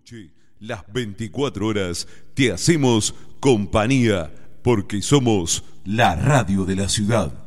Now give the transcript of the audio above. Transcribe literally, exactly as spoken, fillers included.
noche, las veinticuatro horas, te hacemos compañía, porque somos la radio de la ciudad.